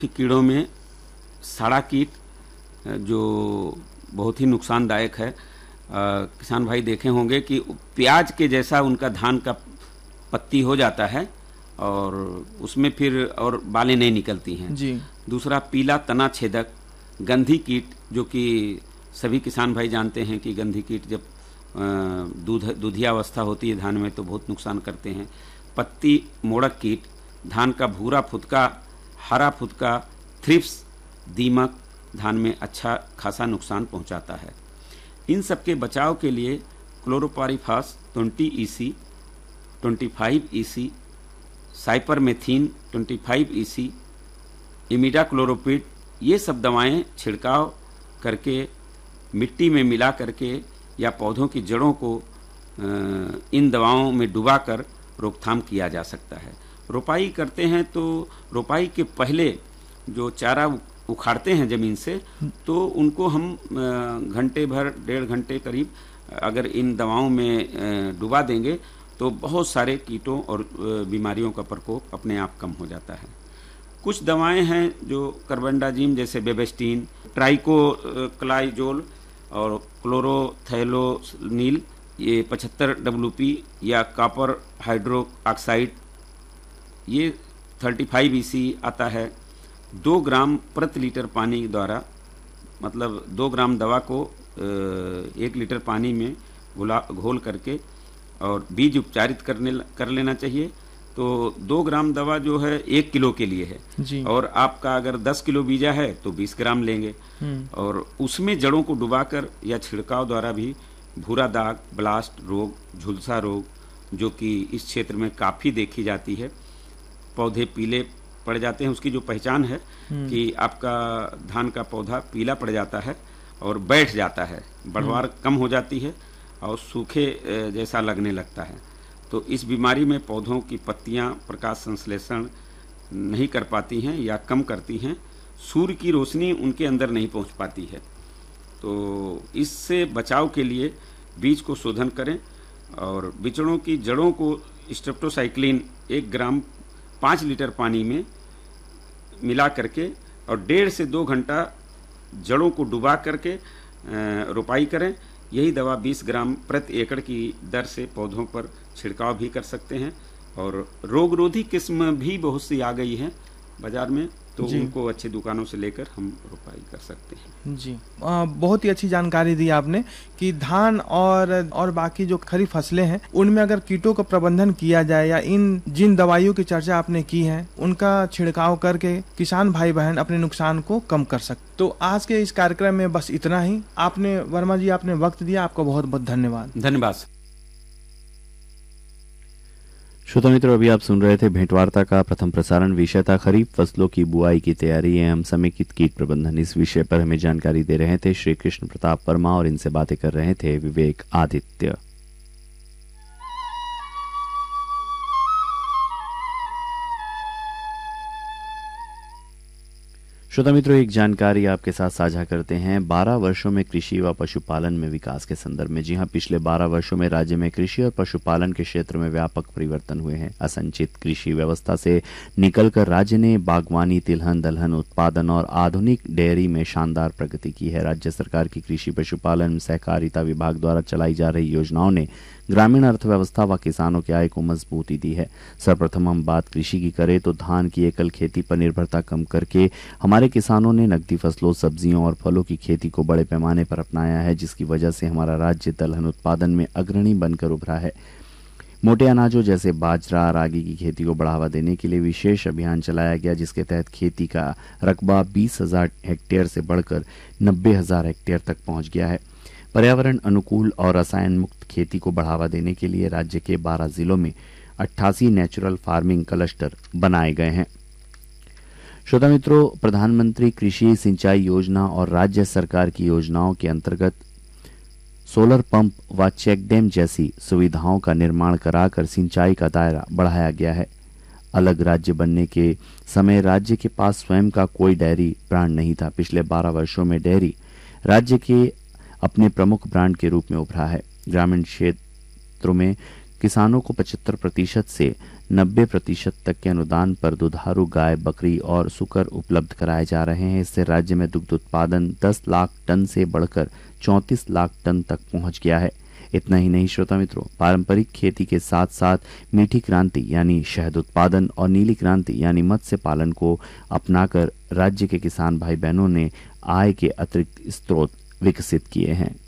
कीड़ों में साड़ा कीट जो बहुत ही नुकसानदायक है। किसान भाई देखे होंगे कि प्याज के जैसा उनका धान का पत्ती हो जाता है और उसमें फिर और बालें नहीं निकलती हैं जी। दूसरा पीला तना छेदक गंधी कीट, जो कि सभी किसान भाई जानते हैं कि गंधी कीट जब दूधिया अवस्था होती है धान में तो बहुत नुकसान करते हैं। पत्ती मोड़क कीट, धान का भूरा फुदका, हरा फुदका, थ्रिप्स, दीमक धान में अच्छा खासा नुकसान पहुंचाता है। इन सब के बचाव के लिए क्लोरोपारीफास 20 EC, 25 EC, साइपरमेथीन 25 EC, इमिडाक्लोरोपिड, ये सब दवाएं छिड़काव करके मिट्टी में मिला करके या पौधों की जड़ों को इन दवाओं में डुबाकर रोकथाम किया जा सकता है। रोपाई करते हैं तो रोपाई के पहले जो चारा उखाड़ते हैं ज़मीन से तो उनको हम घंटे भर 1.5 घंटे करीब अगर इन दवाओं में डुबा देंगे तो बहुत सारे कीटों और बीमारियों का प्रकोप अपने आप कम हो जाता है। कुछ दवाएं हैं जो कार्बेंडाजिम जैसे बेबेस्टीन, ट्राइकोक्लाइजोल और क्लोरोथैलोनिल, ये 75 WP या कॉपर हाइड्रो ऑक्साइड, ये 35 EC आता है। 2 ग्राम प्रति लीटर पानी द्वारा, मतलब 2 ग्राम दवा को 1 लीटर पानी में घोल करके और बीज उपचारित कर लेना चाहिए। तो 2 ग्राम दवा जो है 1 किलो के लिए है जी। और आपका अगर 10 किलो बीजा है तो 20 ग्राम लेंगे और उसमें जड़ों को डुबाकर या छिड़काव द्वारा भी भूरा दाग, ब्लास्ट रोग, झुलसा रोग, जो कि इस क्षेत्र में काफ़ी देखी जाती है, पौधे पीले पड़ जाते हैं। उसकी जो पहचान है कि आपका धान का पौधा पीला पड़ जाता है और बैठ जाता है, बढ़वार कम हो जाती है और सूखे जैसा लगने लगता है। तो इस बीमारी में पौधों की पत्तियां प्रकाश संश्लेषण नहीं कर पाती हैं या कम करती हैं, सूर्य की रोशनी उनके अंदर नहीं पहुंच पाती है। तो इससे बचाव के लिए बीज को शोधन करें और बिचड़ों की जड़ों को स्ट्रेप्टोसाइक्लिन 1 ग्राम 5 लीटर पानी में मिला करके और 1.5 से 2 घंटा जड़ों को डुबा करके रोपाई करें। यही दवा 20 ग्राम प्रति एकड़ की दर से पौधों पर छिड़काव भी कर सकते हैं और रोगरोधी किस्म भी बहुत सी आ गई हैं बाजार में, तो उनको अच्छी दुकानों से लेकर हम रोपाई कर सकते हैं। जी, बहुत ही अच्छी जानकारी दी आपने कि धान और बाकी जो खरीफ फसलें हैं उनमें अगर कीटों का प्रबंधन किया जाए या इन जिन दवाइयों की चर्चा आपने की है उनका छिड़काव करके किसान भाई बहन अपने नुकसान को कम कर सकते। तो आज के इस कार्यक्रम में बस इतना ही। आपने वर्मा जी आपने वक्त दिया, आपको बहुत बहुत धन्यवाद। धन्यवाद। श्रोता मित्रों, अभी आप सुन रहे थे भेंटवार्ता का प्रथम प्रसारण। विषय था खरीफ फसलों की बुआई की तैयारी एवं समेकित कीट प्रबंधन। इस विषय पर हमें जानकारी दे रहे थे श्री कृष्ण प्रताप वर्मा और इनसे बातें कर रहे थे विवेक आदित्य। श्रोता मित्रों, एक जानकारी आपके साथ साझा करते हैं 12 वर्षों में कृषि व पशुपालन में विकास के संदर्भ में। जी हां, पिछले 12 वर्षों में राज्य में कृषि और पशुपालन के क्षेत्र में व्यापक परिवर्तन हुए हैं। असंचित कृषि व्यवस्था से निकलकर राज्य ने बागवानी, तिलहन दलहन उत्पादन और आधुनिक डेयरी में शानदार प्रगति की है। राज्य सरकार की कृषि पशुपालन सहकारिता विभाग द्वारा चलाई जा रही योजनाओं ने ग्रामीण अर्थव्यवस्था व किसानों की आय को मजबूती दी है। सर्वप्रथम हम बात कृषि की करें तो धान की एकल खेती पर निर्भरता कम करके हमारे किसानों ने नकदी फसलों, सब्जियों और फलों की खेती को बड़े पैमाने पर अपनाया है, जिसकी वजह से हमारा राज्य दलहन उत्पादन में अग्रणी बनकर उभरा है। मोटे अनाजों जैसे बाजरा, रागी की खेती को बढ़ावा देने के लिए विशेष अभियान चलाया गया, जिसके तहत खेती का रकबा 20,000 हेक्टेयर से बढ़कर 90,000 हेक्टेयर तक पहुंच गया है। पर्यावरण अनुकूल और रसायन मुक्त खेती को बढ़ावा देने के लिए राज्य के 12 जिलों में 88 नेचुरल फार्मिंग क्लस्टर बनाए गए हैं। श्रोता मित्रों, प्रधानमंत्री कृषि सिंचाई योजना और राज्य सरकार की योजनाओं के अंतर्गत सोलर पंप व चेक डैम जैसी सुविधाओं का निर्माण कराकर सिंचाई का दायरा बढ़ाया गया है। अलग राज्य बनने के समय राज्य के पास स्वयं का कोई डेयरी ब्रांड नहीं था। पिछले 12 वर्षों में डेयरी राज्य के अपने प्रमुख ब्रांड के रूप में उभरा है। ग्रामीण क्षेत्रों में किसानों को 75% से 90% तक के अनुदान पर दुधारू गाय, बकरी और सुकर उपलब्ध कराए जा रहे हैं। इससे राज्य में दुग्ध उत्पादन 10 लाख टन से बढ़कर 34 लाख टन तक पहुंच गया है। इतना ही नहीं श्रोता मित्रों, पारंपरिक खेती के साथ साथ मीठी क्रांति यानी शहद उत्पादन और नीली क्रांति यानी मत्स्य पालन को अपनाकर राज्य के किसान भाई बहनों ने आय के अतिरिक्त स्रोत विकसित किए हैं।